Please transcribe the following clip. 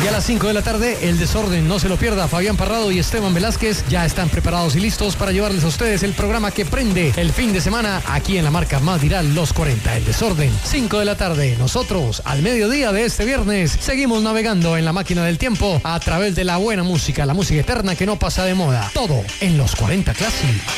a las 5 de la tarde, El Desorden, no se lo pierda. Fabián Parrado y Esteban Velázquez ya están preparados y listos para llevarles a ustedes el programa que prende el fin de semana aquí en la marca más viral Los 40. El Desorden, 5 de la tarde. Nosotros, al mediodía de este viernes, seguimos navegando en la máquina del tiempo a través de la buena música, la música eterna que no pasa de moda. Todo en Los 40 Classic.